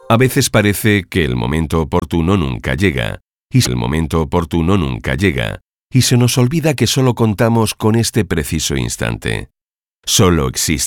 A veces parece que el momento oportuno nunca llega, y se nos olvida que solo contamos con este preciso instante. Solo existe